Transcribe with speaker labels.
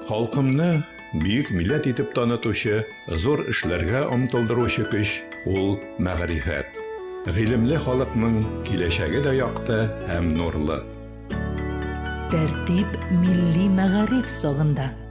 Speaker 1: Халкымны бөек милләт итеп танытучы, зур эшләргә омтылдыручы көч ул мәгърифәт. Гыйлемле халыкның киләчәге дә якты һәм нурлы.
Speaker 2: Тәртип милли мәгариф сагында.